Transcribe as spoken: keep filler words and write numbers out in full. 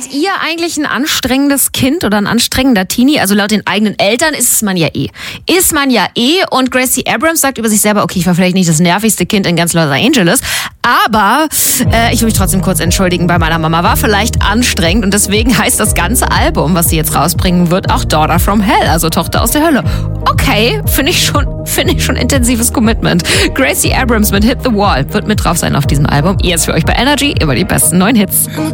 Seid ihr eigentlich ein anstrengendes Kind oder ein anstrengender Teenie? Also laut den eigenen Eltern ist es man ja eh. Ist man ja eh. Und Gracie Abrams sagt über sich selber, okay, ich war vielleicht nicht das nervigste Kind in ganz Los Angeles, aber äh, ich will mich trotzdem kurz entschuldigen bei meiner Mama. War vielleicht anstrengend und deswegen heißt das ganze Album, was sie jetzt rausbringen wird, auch Daughter from Hell, also Tochter aus der Hölle. Okay, finde ich schon, finde ich schon intensives Commitment. Gracie Abrams mit Hit the Wall wird mit drauf sein auf diesem Album. Jetzt für euch bei Energy immer die besten neuen Hits.